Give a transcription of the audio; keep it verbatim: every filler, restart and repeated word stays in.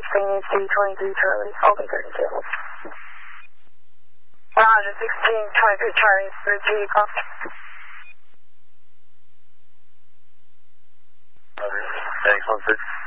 sixteen, C twenty-three Charlie, Open thirty-two. Roger, sixteen, twenty-three Charlie, thirty-two, call. Thanks, one six.